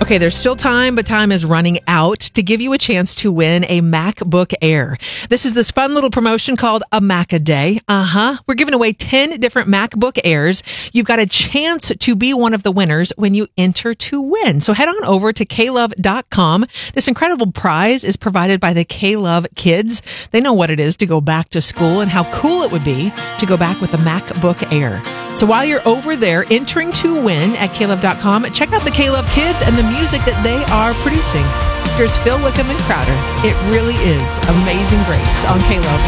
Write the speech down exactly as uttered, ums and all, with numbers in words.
Okay, there's still time, but time is running out to give you a chance to win a MacBook Air. This is this fun little promotion called a Mac-a-Day. Uh-huh. We're giving away ten different MacBook Airs. You've got a chance to be one of the winners when you enter to win. So head on over to k love dot com. This incredible prize is provided by the K-Love Kids. They know what it is to go back to school and how cool it would be to go back with a MacBook Air. So while you're over there entering to win at k love dot com, check out the K-Love Kids and the music that they are producing. Here's Phil Wickham and Crowder. It really is Amazing Grace on K-Love.